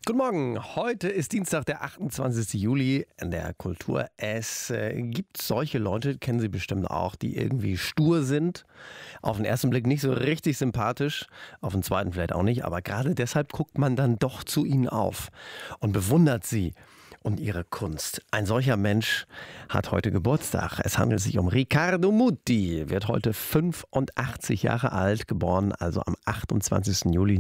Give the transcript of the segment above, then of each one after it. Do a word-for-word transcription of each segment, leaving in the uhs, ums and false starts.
Guten Morgen, heute ist Dienstag, der achtundzwanzigste Juli in der Kultur. Es äh, gibt solche Leute, kennen Sie bestimmt auch, die irgendwie stur sind. Auf den ersten Blick nicht so richtig sympathisch, auf den zweiten vielleicht auch nicht, aber gerade deshalb guckt man dann doch zu ihnen auf und bewundert sie und ihre Kunst. Ein solcher Mensch hat heute Geburtstag. Es handelt sich um Riccardo Muti, wird heute fünfundachtzig Jahre alt, geboren also am achtundzwanzigsten Juli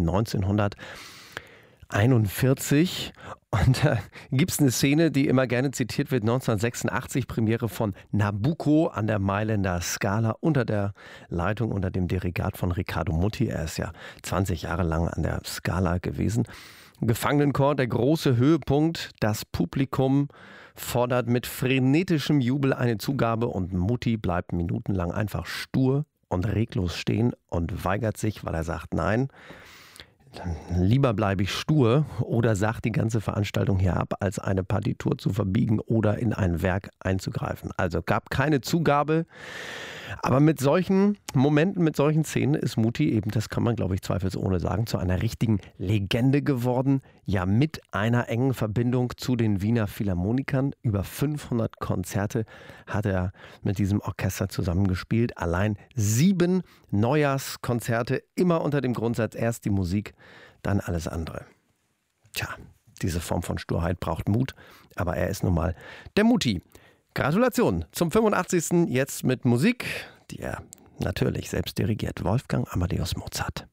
neunzehnhunderteinundvierzig. Und da gibt es eine Szene, die immer gerne zitiert wird, neunzehnhundertsechsundachtzig, Premiere von Nabucco an der Mailänder Scala unter der Leitung, unter dem Dirigat von Riccardo Muti. Er ist ja zwanzig Jahre lang an der Scala gewesen. Gefangenenchor, der große Höhepunkt, das Publikum fordert mit frenetischem Jubel eine Zugabe und Muti bleibt minutenlang einfach stur und reglos stehen und weigert sich, weil er sagt, nein, lieber bleibe ich stur oder sagt die ganze Veranstaltung hier ab, als eine Partitur zu verbiegen oder in ein Werk einzugreifen. Also gab keine Zugabe. Aber mit solchen Momenten, mit solchen Szenen ist Muti eben, das kann man glaube ich zweifelsohne sagen, zu einer richtigen Legende geworden. Ja, mit einer engen Verbindung zu den Wiener Philharmonikern. Über fünfhundert Konzerte hat er mit diesem Orchester zusammengespielt. Allein sieben Neujahrskonzerte, immer unter dem Grundsatz, erst die Musik, dann alles andere. Tja, diese Form von Sturheit braucht Mut, aber er ist nun mal der Muti. Gratulation zum fünfundachtzigsten Jetzt mit Musik, die er natürlich selbst dirigiert. Wolfgang Amadeus Mozart.